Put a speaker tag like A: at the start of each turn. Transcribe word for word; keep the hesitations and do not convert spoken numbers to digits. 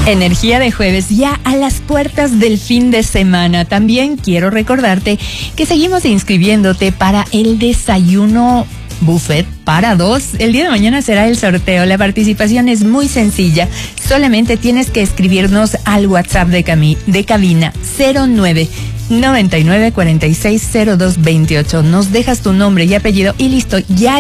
A: Energía de jueves, ya a las puertas del fin de semana. También quiero recordarte que seguimos inscribiéndote para el desayuno buffet para dos. El día de mañana será el sorteo. La participación es muy sencilla. Solamente tienes que escribirnos al WhatsApp de, cami de cabina cero nueve noventa y nueve cuarenta y seis cero dos veintiocho. Nos dejas tu nombre y apellido y listo. Ya